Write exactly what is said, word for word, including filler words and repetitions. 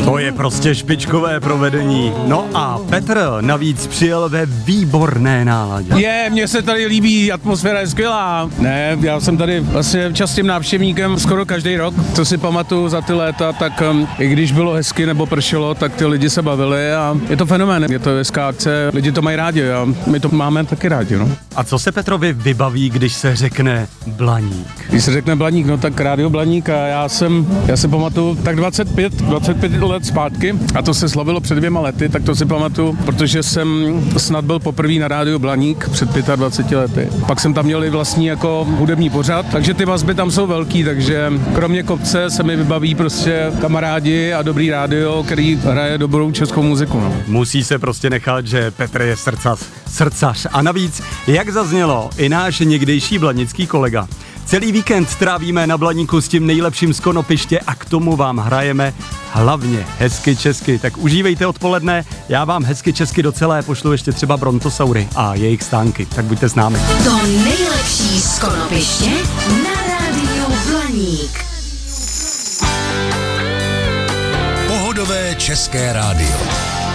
To je prostě špičkové provedení. No a Petr navíc přijel ve výborné náladě. Je, mně se tady líbí, atmosféra je skvělá. Ne, já jsem tady vlastně častým návštěvníkem skoro každý rok. Co si pamatuju za ty léta, tak um, i když bylo hezky nebo pršelo, tak ty lidi se bavili a je to fenomén. Je to hezká akce, lidi to mají rádi a my to máme taky rádi, no. A co se Petrovi vybaví, když se řekne Blaník? Když se řekne Blaník, no tak rádio Blaník a já jsem, já si pamatuju tak dvacet pět, dvacet pět let zpátky a to se slavilo před dvěma lety, tak to si pamatuju, protože jsem snad byl poprvé na rádiu Blaník před dvaceti pěti lety. Pak jsem tam měl i vlastní jako hudební pořad, takže ty vazby tam jsou velký, takže kromě kopce se mi vybaví prostě kamarádi a dobrý rádio, který hraje dobrou českou muziku. No. Musí se prostě nechat, že Petr je srdcař, srdcař. A navíc, jak zaznělo, i náš někdejší blanický kolega. Celý víkend trávíme na Blaníku s tím nejlepším z Konopiště a k tomu vám hrajeme hlavně hezky česky. Tak užívejte odpoledne, já vám hezky česky do celé pošlu ještě třeba Brontosaury a jejich stánky. Tak buďte s námi. To nejlepší z Konopiště na rádiu Blaník. Pohodové české rádio.